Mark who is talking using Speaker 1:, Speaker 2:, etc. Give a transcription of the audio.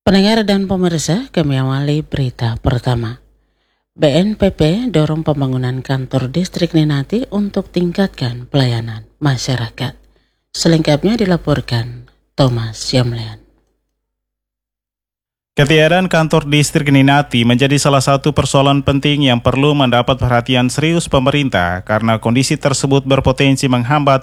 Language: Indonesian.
Speaker 1: Pendengar dan pemirsa, kami awali berita pertama. BNPB dorong pembangunan kantor distrik Ninati untuk tingkatkan pelayanan masyarakat. Selengkapnya dilaporkan Thomas Yamlian.
Speaker 2: Ketiadaan kantor distrik Ninati menjadi salah satu persoalan penting yang perlu mendapat perhatian serius pemerintah karena kondisi tersebut berpotensi menghambat